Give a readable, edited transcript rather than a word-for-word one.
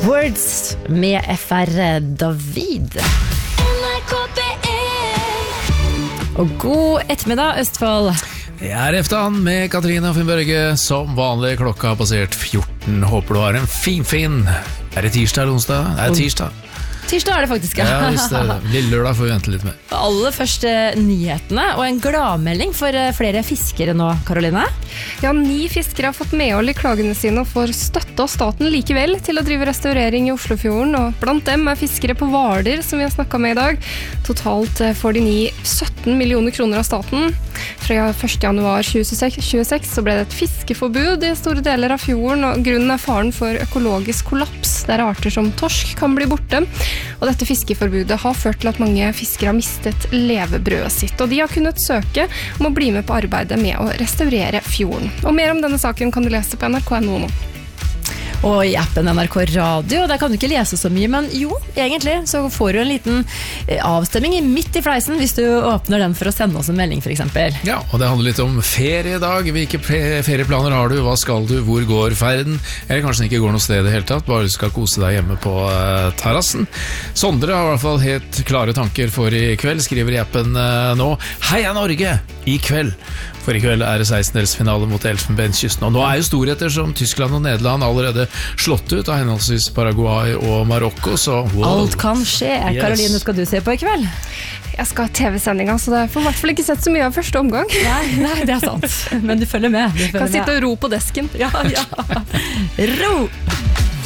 Words med FR David. Og god ettermiddag, Østfold. Jeg eftan med Katrine og Finn Børge. Som vanlig, klokka har passert 14. Håper du har en fin. Er det tirsdag eller onsdag? Det er tirsdag. Tirsdag er det faktisk, ja. Ja, visst er det. Lille lørdag får vi vente litt med. Aller første nyhetene, og en gladmelding for flere fiskere nå, Karoline. Ja, 9 fiskere har fått medhold i klagene sine og får støtte av staten likevel til å drive restaurering i Oslofjorden, og blant dem er fiskere på Hvaler, som vi har snakket med i dag. Totalt får de 17 millioner kroner av staten. Fra 1. januar 2026 så ble det et fiskeforbud i store deler av fjorden, og grunnen er faren for økologisk kollaps, der arter som torsk kan bli borte. Og dette fiskeforbudet har ført til at mange fiskere har mistet levebrødet sitt, og de har kunnet søke om å bli med på arbeidet med å restaurere fjorden. Og mer om denne saken kan du lese på NRK.no nå. Og i appen NRK Radio, der kan du ikke lese så mye, men jo, egentlig så får du en liten avstemning midt i fleisen hvis du åpner den for å sende oss en melding, for eksempel. Ja, og det handler litt om ferie i dag. Hvilke ferieplaner har du? Hva skal du? Hvor går ferden? Eller kanskje ikke går noe sted i det hele tatt, bare du skal kose deg hjemme på terrassen. Sondre har i hvert fall helt klare tanker for i kveld, skriver i appen nå. Heia Norge! I kveld! For i kveld er det 16-delsfinale mot Elfenbenskysten. Og nå er jo storheter som Tyskland og Nederland allerede slått ut av henholdsvis Paraguay og Marokko, så wow. Alt kan skje. Karoline, skal du se på i kveld? Jeg skal ha TV-sendinga, så det får i hvert fall ikke sett så mye av første omgang. Nei, det er sant. Men du følger med. Kan sitte og ro på desken. Ja. Ro!